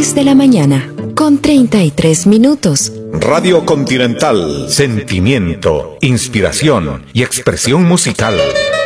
6 de la mañana, con 33 minutos. Radio Continental, sentimiento, inspiración y expresión musical.